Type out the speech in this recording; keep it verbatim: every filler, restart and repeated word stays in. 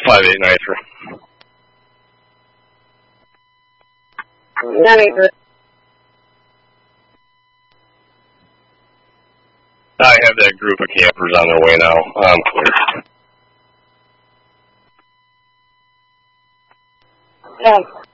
five eight nine three. nine eight three. I have that group of campers on their way now. I'm clear. Yeah.